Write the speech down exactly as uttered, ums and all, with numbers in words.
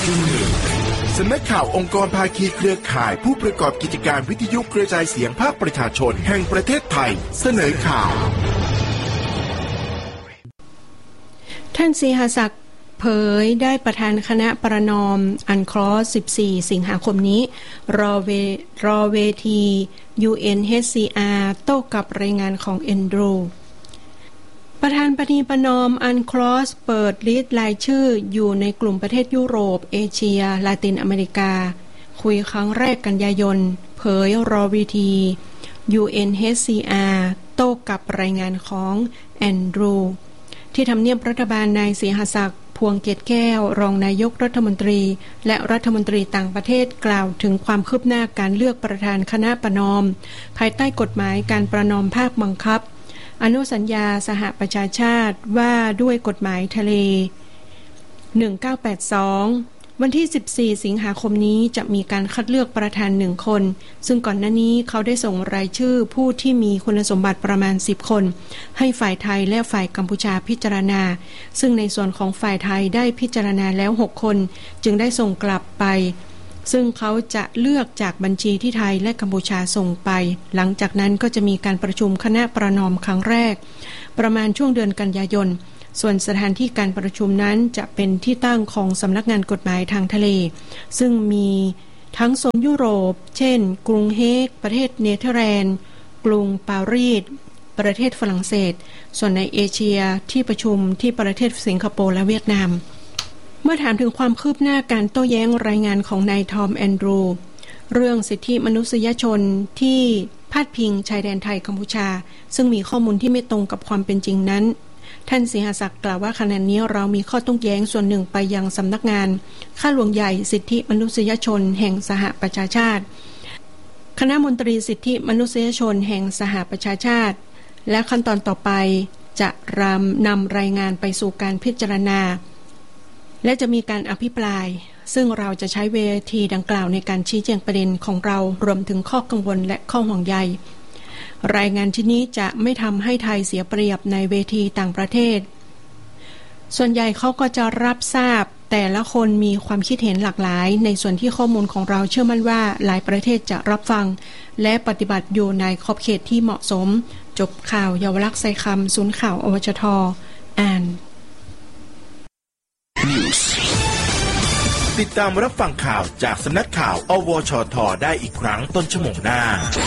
สำนักข่าวองค์กรภาคีเครือข่ายผู้ประกอบกิจการวิทยุกระจายเสียงภาคประชาชนแห่งประเทศไทยเสนอข่าวท่านสีหศักดิ์เผยได้ประธานคณะประนอมอันคลอสสิบสี่สิงหาคมนี้รอเวรอเวที ยู เอ็น เอช ซี อาร์ โต้กับรายงานของแอนดรูประธานปณีประนอมอันคลอสเปิดลิสต์รายชื่ออยู่ในกลุ่มประเทศยุโรปเอเชียลาตินอเมริกาคุยครั้งแรกกันยายนเผยรอเวที ยู เอ็น เอช ซี อาร์ โต้กับรายงานของแอนดรูที่ทำเนียบรัฐบาลนายสีหศักดิ์พวงเกตแก้วรองนายกรัฐมนตรีและรัฐมนตรีต่างประเทศกล่าวถึงความคืบหน้าการเลือกประธานคณะประนอมภายใต้กฎหมายการประนอมภาคบังคับอนุสัญญาสหประชาชาติว่าด้วยกฎหมายทะเลหนึ่งเก้าแปดสองวันที่สิบสี่สิงหาคมนี้จะมีการคัดเลือกประธานหนึ่งคนซึ่งก่อนหน้านี้เขาได้ส่งรายชื่อผู้ที่มีคุณสมบัติประมาณสิบคนให้ฝ่ายไทยและฝ่ายกัมพูชาพิจารณาซึ่งในส่วนของฝ่ายไทยได้พิจารณาแล้วหกคนจึงได้ส่งกลับไปซึ่งเขาจะเลือกจากบัญชีที่ไทยและกัมพูชาส่งไปหลังจากนั้นก็จะมีการประชุมคณะประนอมครั้งแรกประมาณช่วงเดือนกันยายนส่วนสถานที่การประชุมนั้นจะเป็นที่ตั้งของสำนักงานกฎหมายทางทะเลซึ่งมีทั้งโซนยุโรปเช่นกรุงเฮกประเทศเนเธอร์แลนด์กรุงปารีสประเทศฝรั่งเศสส่วนในเอเชียที่ประชุมที่ประเทศสิงคโปร์และเวียดนามเมื่อถามถึงความคืบหน้าการโต้แย้งรายงานของนายทอมแอนดรูเรื่องสิทธิมนุษยชนที่พาดพิงชายแดนไทยกัมพูชาซึ่งมีข้อมูลที่ไม่ตรงกับความเป็นจริงนั้นท่านสีหศักดิ์กล่าวว่าขณะนี้เรามีข้อโต้แย้งส่วนหนึ่งไปยังสำนักงานข้าหลวงใหญ่สิทธิมนุษยชนแห่งสหประชาชาติคณะมนตรีสิทธิมนุษยชนแห่งสหประชาชาติและขั้นตอนต่อไปจะรำนำรายงานไปสู่การพิจารณาและจะมีการอภิปรายซึ่งเราจะใช้เวทีดังกล่าวในการชี้แจงประเด็นของเรารวมถึงข้อกังวลและข้อห่วงใยรายงานชิ้นนี้จะไม่ทำให้ไทยเสียเปรียบในเวทีต่างประเทศส่วนใหญ่เขาก็จะรับทราบแต่ละคนมีความคิดเห็นหลากหลายในส่วนที่ข้อมูลของเราเชื่อมั่นว่าหลายประเทศจะรับฟังและปฏิบัติอยู่ในขอบเขตที่เหมาะสมจบข่าวเยาวลักษณ์ไซคำศูนย์ข่าวอวชทอ่านติดตามรับฟังข่าวจากสำนักข่าวอวชทได้อีกครั้งต้นชั่วโมงหน้า